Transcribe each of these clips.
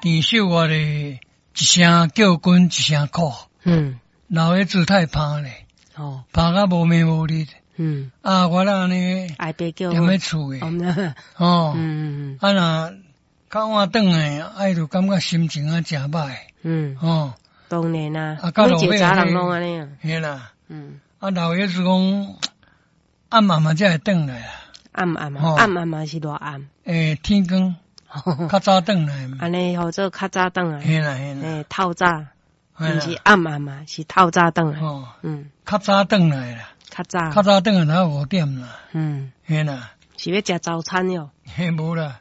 田秀我咧一声叫滚一声哭，老爷子太怕咧，怕甲无眠无日，我啦安尼爱别叫踮咧厝诶，若较晚转来，就感觉心情真歹， 当然啦， 每一个早人拢安尼啊， 嘿啦，老爷子讲暗暗才会转来啦， 暗嘛是偌暗， 天光。较早转来嘛， 安尼或者较早转来， 嘿啦， 透早，毋是暗嘛，是透早转来， 较早转来啦，较早转来才5点啦，嘿啦， 是要食早餐哟， 嘿无啦，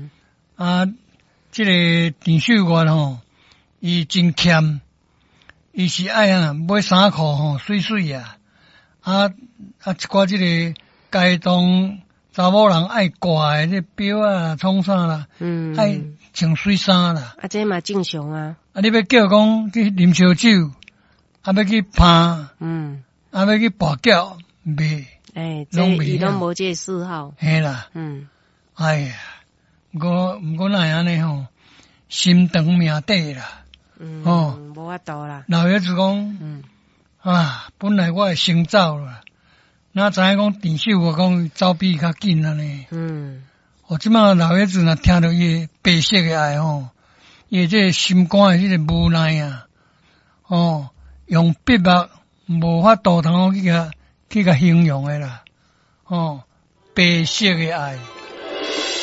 这个田秀月吼，伊真欠，伊是爱买衫裤吼水水啊，一寡这个街东。查某人爱挂诶，这表啊、创啥啦，爱穿水衫啦。 这嘛正常啊。 你要叫讲去啉烧酒，要去攀，要去跋脚，袂， 这伊拢无这嗜好。 嘿啦，哎呀，毋过那样呢吼，心长命短啦， 无法度啦。 老爷子讲，本来我会先走啦。那知影讲田秀我讲走比较紧安尼，即摆老爷子若听到伊白色诶爱吼，伊这心肝诶迄个无奈啊，用笔墨无法度通去甲形容诶啦，白色诶爱。